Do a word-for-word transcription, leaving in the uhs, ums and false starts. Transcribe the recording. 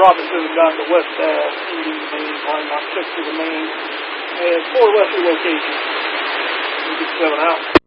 Robinson got the West Bass, Indian main, line not six to the main, and four westerly locations. We get seven out.